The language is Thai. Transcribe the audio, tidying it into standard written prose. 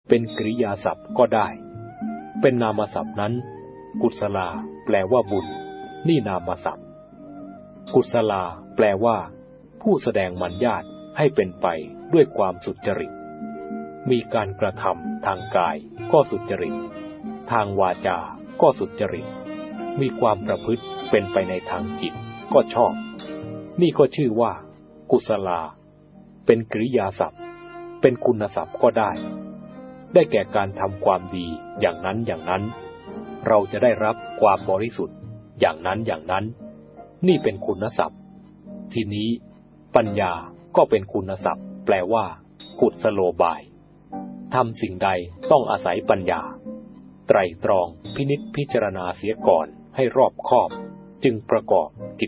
เป็นกริยาศัพท์ก็ได้เป็นนามศัพท์นั้นกุศลาแปลว่าบุญนี่นามศัพท์กุศลาแปลว่าผู้แสดงมัญญาตให้เป็นไปด้วยความสุจริตมีการกระทำทางกายก็สุจริตทางวาจาก็สุจริตมีความประพฤติเป็นไปในทางจิตก็ชอบนี่ก็ชื่อว่ากุศลาเป็นกริยาศัพท์เป็นคุณศัพท์ก็ได้แก่การทำความดีอย่างนั้นอย่างนั้นเราจะได้รับความบริสุทธิ์อย่างนั้นอย่างนั้นนี่เป็นคุณศัพท์ทีนี้ปัญญาก็เป็นคุณศัพท์แปลว่ากุศโลบายทำสิ่งใดต้องอาศัยปัญญาไตร่ตรองพินิจพิจารณาเสียก่อนให้รอบคอบจึงประกอบกิ